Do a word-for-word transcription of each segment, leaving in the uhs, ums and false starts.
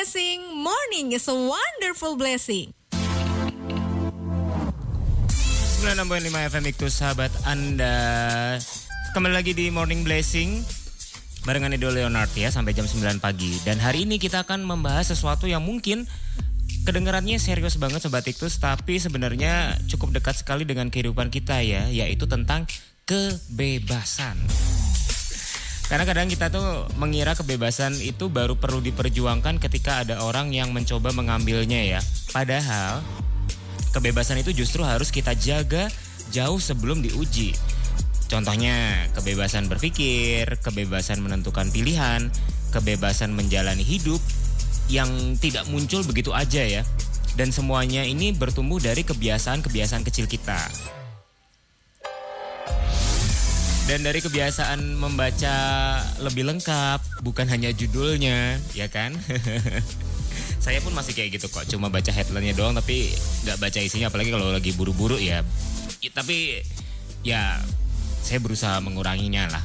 blessing. Morning is a wonderful blessing. sembilan puluh enam koma lima F M Iktus, sahabat Anda. Kembali lagi di Morning Blessing barengan Edo Leonard ya, sampai jam sembilan pagi. Dan hari ini kita akan membahas sesuatu yang mungkin kedengarannya serius banget Sobat Iktus, tapi sebenarnya cukup dekat sekali dengan kehidupan kita ya, yaitu tentang kebebasan. Karena kadang kita tuh mengira kebebasan itu baru perlu diperjuangkan ketika ada orang yang mencoba mengambilnya ya. Padahal kebebasan itu justru harus kita jaga jauh sebelum diuji. Contohnya kebebasan berpikir, kebebasan menentukan pilihan, kebebasan menjalani hidup yang tidak muncul begitu aja ya. Dan semuanya ini bertumbuh dari kebiasaan-kebiasaan kecil kita. Dan dari kebiasaan membaca lebih lengkap, bukan hanya judulnya, ya kan? Saya pun masih kayak gitu kok, cuma baca headline-nya doang tapi gak baca isinya, apalagi kalau lagi buru-buru ya. ya tapi ya saya berusaha menguranginya lah.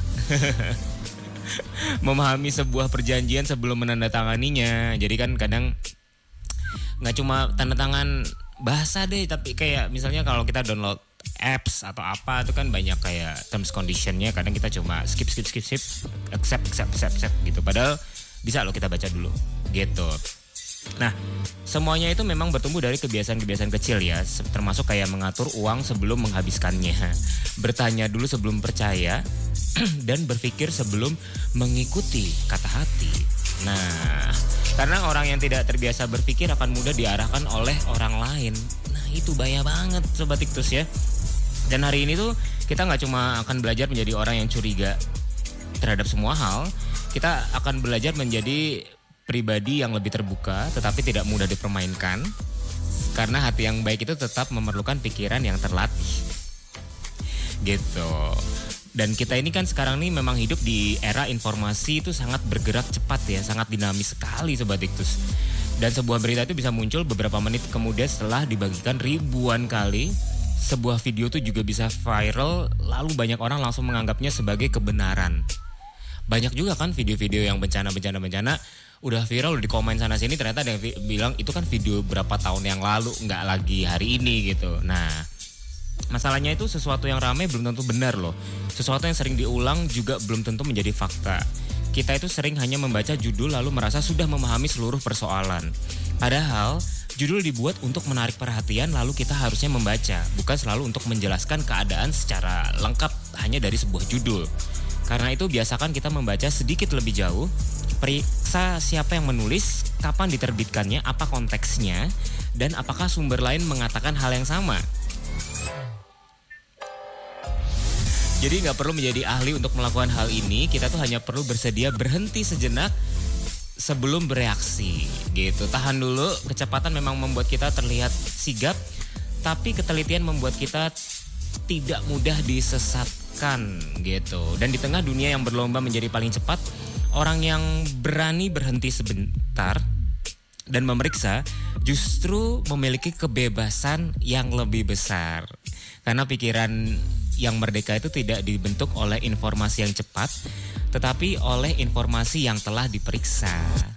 Memahami sebuah perjanjian sebelum menandatanganinya. Jadi kan kadang gak cuma tanda tangan bahasa deh, tapi kayak misalnya kalau kita download apps atau apa itu kan banyak kayak terms conditionnya, kadang kita cuma skip skip skip skip accept accept accept, accept gitu, padahal bisa loh kita baca dulu gitu. Nah, semuanya itu memang bertumbuh dari kebiasaan-kebiasaan kecil ya, termasuk kayak mengatur uang sebelum menghabiskannya, bertanya dulu sebelum percaya, dan berpikir sebelum mengikuti kata hati. Nah, karena orang yang tidak terbiasa berpikir akan mudah diarahkan oleh orang lain. Nah, itu bahaya banget Sobat Iktus ya. Dan hari ini tuh kita gak cuma akan belajar menjadi orang yang curiga terhadap semua hal, kita akan belajar menjadi pribadi yang lebih terbuka tetapi tidak mudah dipermainkan. Karena hati yang baik itu tetap memerlukan pikiran yang terlatih gitu. Dan kita ini kan sekarang nih memang hidup di era informasi itu sangat bergerak cepat ya, sangat dinamis sekali Sobat Iktus. Dan sebuah berita itu bisa muncul beberapa menit kemudian setelah dibagikan ribuan kali. Sebuah video itu juga bisa viral, lalu banyak orang langsung menganggapnya sebagai kebenaran. Banyak juga kan video-video yang bencana-bencana-bencana udah viral, udah di komen sana sini, ternyata ada yang vi- bilang itu kan video berapa tahun yang lalu, nggak lagi hari ini gitu. Nah, masalahnya itu sesuatu yang ramai belum tentu benar loh. Sesuatu yang sering diulang juga belum tentu menjadi fakta. Kita itu sering hanya membaca judul lalu merasa sudah memahami seluruh persoalan. Padahal judul dibuat untuk menarik perhatian, lalu kita harusnya membaca, bukan selalu untuk menjelaskan keadaan secara lengkap hanya dari sebuah judul. Karena itu biasakan kita membaca sedikit lebih jauh, periksa siapa yang menulis, kapan diterbitkannya, apa konteksnya, dan apakah sumber lain mengatakan hal yang sama. Jadi gak perlu menjadi ahli untuk melakukan hal ini, kita tuh hanya perlu bersedia berhenti sejenak sebelum bereaksi gitu. Tahan dulu, kecepatan memang membuat kita terlihat sigap, tapi ketelitian membuat kita tidak mudah disesatkan gitu. Dan di tengah dunia yang berlomba menjadi paling cepat, orang yang berani berhenti sebentar dan memeriksa justru memiliki kebebasan yang lebih besar. Karena pikiran yang merdeka itu tidak dibentuk oleh informasi yang cepat, tetapi oleh informasi yang telah diperiksa.